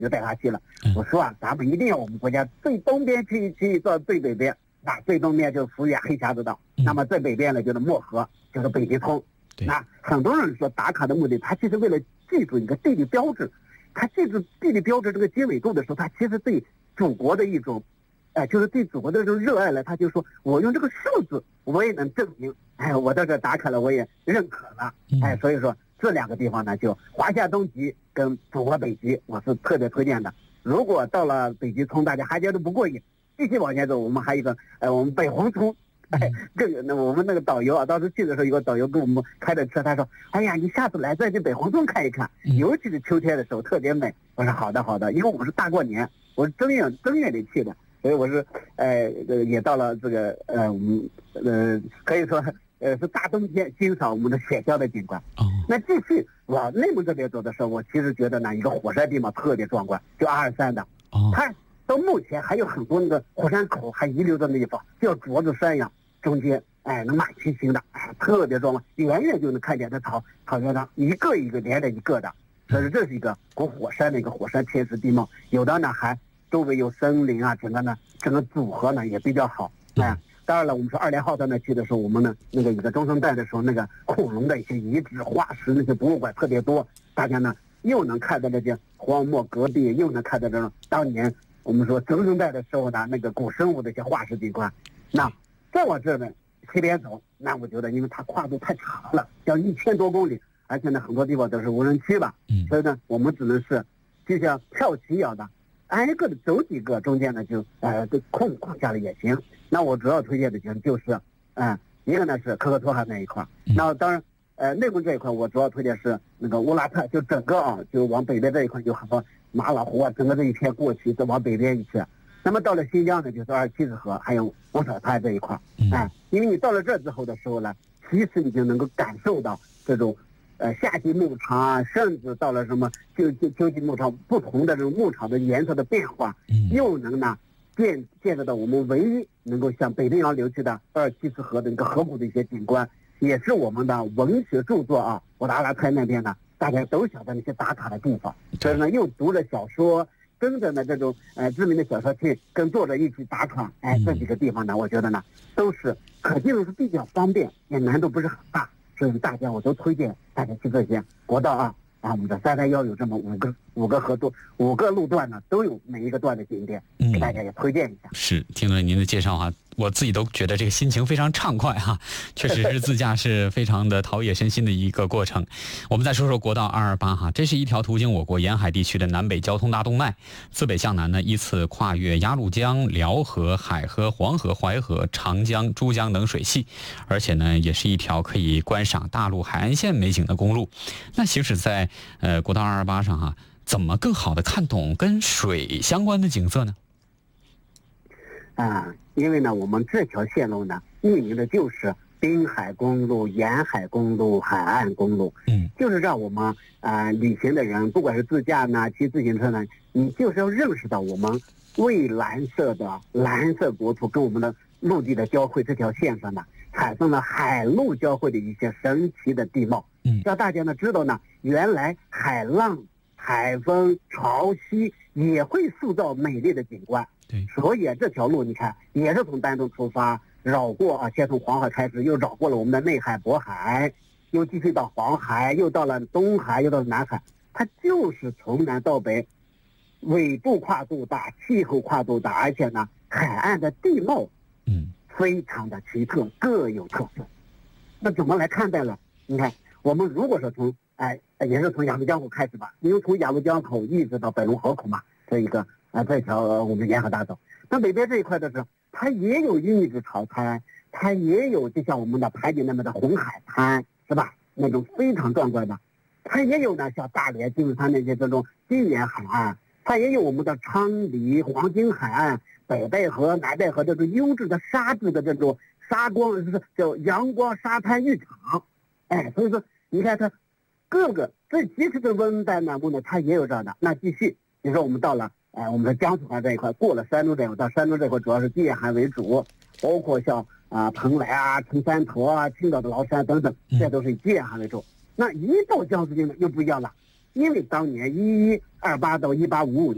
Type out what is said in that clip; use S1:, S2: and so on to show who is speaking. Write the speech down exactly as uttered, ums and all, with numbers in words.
S1: 就带他去了。我说啊，咱们一定要我们国家最东边去去到最北边，那最东边就是福原黑匣子岛，那么最北边呢就是漠河，就是北极通。那很多人说打卡的目的，他其实为了记住一个地理标志，他记住地理标志这个经纬度的时候，他其实对祖国的一种，哎、呃，就是对祖国的这种热爱了。他就说，我用这个数字，我也能证明，哎，我在这打卡了，我也认可了，哎，所以说这两个地方呢，就华夏东极跟祖国北极，我是特别推荐的。如果到了北极通，大家还觉得不过瘾，继续往前走，我们还有一个，呃，我们北红通。哎，这个那我们那个导游啊，当时去的时候，有个导游跟我们开的车，他说：“哎呀，你下次来再去北红通看一看，尤其是秋天的时候特别美。”我说：“好的，好的。”因为我们是大过年，我是正月正月里去的，所以我是呃也到了这个呃我们呃可以说呃是大冬天欣赏我们的雪乡的景观。哦。那继续往内蒙这边走的时候，我其实觉得呢，一个火山地貌特别壮观，就阿尔山的。哦。它到目前还有很多那个火山口还遗留在那地方，叫镯子山呀。中间，哎，能马骑行的，哎，特别壮观，远远就能看见这草草原上一个一个连着一个的，所以这是一个过火山的一个火山天时地貌。有的呢还周围有森林啊，整个呢整个组合呢也比较好。哎，当然了，我们说二连号在那去的时候，我们呢那个一个中生代的时候，那个恐龙的一些遗址、化石那些博物馆特别多，大家呢又能看到这些荒漠戈壁，又能看到这种当年我们说中生代的时候呢那个古生物的一些化石景观。那再往这呢西边走，那我觉得因为它跨度太长了，要一千多公里，而且呢很多地方都是无人区吧，嗯，所以呢我们只能是就像跳棋一样的，挨个的走几个，中间呢就呃就空空下了也行。那我主要推荐的就是就是嗯、呃、一个呢是可可托汗那一块，那当然呃内蒙这一块我主要推荐是那个乌拉特，就整个啊就往北边这一块有很多马老湖啊，整个这一片过去再往北边一去。那么到了新疆呢，就是二七子河，还有五彩滩这一块，哎，因为你到了这之后的时候呢，其实你就能够感受到这种，呃，夏季牧场啊，甚至到了什么秋秋秋季牧场，不同的这种牧场的颜色的变化，又能呢见见得到我们唯一能够向北冰洋流去的二七子河的一个河谷的一些景观，也是我们的文学著作啊，我的阿拉泰那边呢，大家都晓得那些打卡的地方，所以呢又读了小说。跟着呢这种呃知名的小说去跟作者一起打卡，哎，这几个地方呢，我觉得呢都是可进入是比较方便，也难度不是很大，所以大家我都推荐大家去这些国道啊，啊，我们的三三幺有这么五个五个河段五个路段呢，都有每一个段的景点，给大家也推荐一下。
S2: 嗯、是，听了您的介绍哈，我自己都觉得这个心情非常畅快哈，确实是自驾是非常的陶冶身心的一个过程。我们再说说国道二二八哈，这是一条途经我国沿海地区的南北交通大动脉，自北向南呢依次跨越鸭绿江、辽河、海河、黄河、淮河、长江、珠江等水系，而且呢也是一条可以观赏大陆海岸线美景的公路。那行驶在呃国道二二八上哈，怎么更好的看懂跟水相关的景色呢？
S1: 啊，因为呢，我们这条线路呢，命名的就是滨海公路、沿海公路、海岸公路，嗯，就是让我们啊、呃、旅行的人，不管是自驾呢、骑自行车呢，你就是要认识到我们蔚蓝色的蓝色国土跟我们的陆地的交汇这条线上呢，产生了海陆交汇的一些神奇的地貌，嗯，让大家呢知道呢，原来海浪、海风、潮汐也会塑造美丽的景观。对，所以这条路你看也是从丹东出发，绕过啊，先从黄海开始，又绕过了我们的内海、渤海，又继续到黄海，又到了东海，又到了南海，它就是从南到北，纬度跨度大，气候跨度大，而且呢，海岸的地貌，嗯，非常的奇特，各有特色。那怎么来看待呢？你看，我们如果说从哎，也是从雅砻江口开始吧，因为从雅砻江口一直到北龙河口嘛，这一个。啊，这条我们沿河大道，那北边这一块的是，它也有玉子潮滩，它也有就像我们的排景那边的红海滩，是吧？那种非常壮观的，它也有呢，像大连、金门滩那些这种金岩海岸，它也有我们的昌黎、黄金海岸、北戴河、南戴河这种优质的沙质的这种沙光，就是叫阳光沙滩浴场，哎，所以说你看它各个，这即使是温带南部呢，它也有这样的。那继续，你说我们到了。哎，我们的江苏海这一块过了山东这一块，到山东这块主要是界海为主，包括像啊、呃、蓬莱啊、陈山头啊、青岛的崂山等等，这都是以界海为主。那一到江苏境呢又不一样了，因为当年一一二八到一八五五